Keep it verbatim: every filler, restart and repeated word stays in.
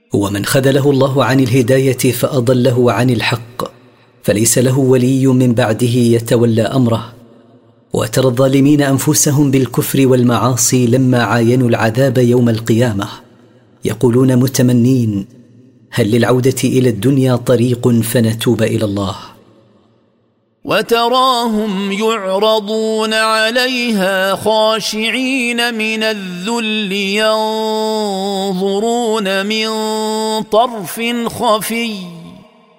ومن خذله الله عن الهداية فأضله عن الحق فليس له ولي من بعده يتولى أمره. وترى الظالمين أنفسهم بالكفر والمعاصي لما عاينوا العذاب يوم القيامة يقولون متمنين هل للعودة إلى الدنيا طريق فنتوب إلى الله. وتراهم يعرضون عليها خاشعين من الذل ينظرون من طرف خفي